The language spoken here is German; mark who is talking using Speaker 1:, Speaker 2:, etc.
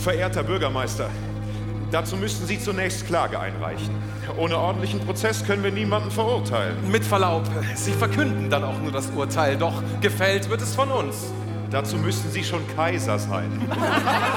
Speaker 1: Verehrter Bürgermeister, dazu müssten Sie zunächst Klage einreichen. Ohne ordentlichen Prozess können wir niemanden verurteilen.
Speaker 2: Mit Verlaub, Sie verkünden dann auch nur das Urteil, doch gefällt wird es von uns.
Speaker 1: Dazu müssten Sie schon Kaiser sein.